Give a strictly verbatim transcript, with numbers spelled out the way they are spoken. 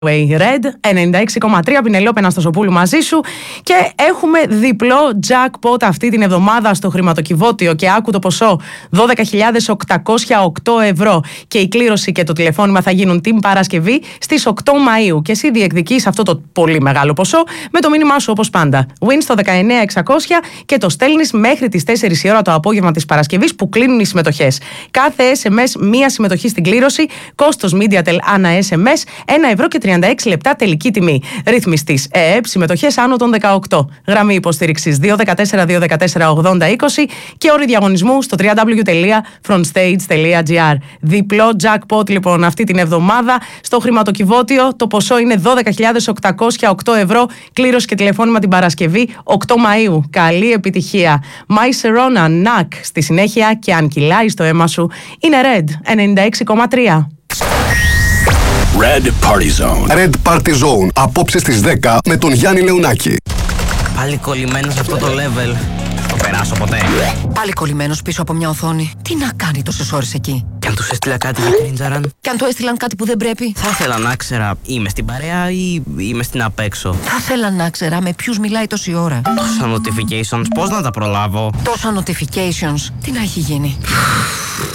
Red ενενήντα έξι κόμμα τρία, Πινελόπη Αναστασοπούλου μαζί σου, και έχουμε διπλό jackpot αυτή την εβδομάδα στο χρηματοκιβώτιο και άκου το ποσό, δώδεκα χιλιάδες οκτακόσια οκτώ ευρώ, και η κλήρωση και το τηλεφώνημα θα γίνουν την Παρασκευή στις οκτώ Μαΐου και εσύ διεκδικείς αυτό το πολύ μεγάλο ποσό με το μήνυμά σου όπως πάντα Win στο δεκαεννιά εξακόσια και το στέλνεις μέχρι τις τέσσερις η ώρα το απόγευμα της Παρασκευής που κλείνουν οι συμμετοχές. Κάθε ες εμ ες μία συμμετοχή στην κλήρωση, κόστος MediaTel ανά ες εμ ες ένα ευρώ και τριάντα έξι λεπτά τελική τιμή. Ρυθμιστής ΕΕΠ, συμμετοχές άνω των δεκαοκτώ. Γραμμή υποστήριξης δύο ένα τέσσερα δύο ένα τέσσερα ογδόντα είκοσι και όροι διαγωνισμού στο double-u double-u double-u τελεία frontstage τελεία gr. Διπλό jackpot λοιπόν αυτή την εβδομάδα στο χρηματοκιβώτιο. Το ποσό είναι δώδεκα χιλιάδες οκτακόσια οκτώ ευρώ. Κλήρωση και τηλεφώνημα την Παρασκευή οκτώ Μαΐου. Καλή επιτυχία. My Serona, Νακ στη συνέχεια, και αν κυλάει στο αίμα σου είναι Red ενενήντα έξι κόμμα τρία. Red Party Zone. Red Party Zone. Απόψε στις δέκα με τον Γιάννη Λεωνάκη. Πάλι κολλημένος σε αυτό το level. Το περάσω ποτέ. Πάλι κολλημένος πίσω από μια οθόνη. Τι να κάνει τόσες ώρες εκεί. Κι αν τους έστειλα κάτι για κρίντζαραν. Κι αν του έστειλαν κάτι που δεν πρέπει. Θα ήθελα να ξέρα, είμαι στην παρέα ή είμαι στην απέξω. Θα ήθελα να ξέρα με ποιους μιλάει τόση ώρα. Τόσα notifications, πώς να τα προλάβω. Τόσα notifications, τι να έχει γίνει.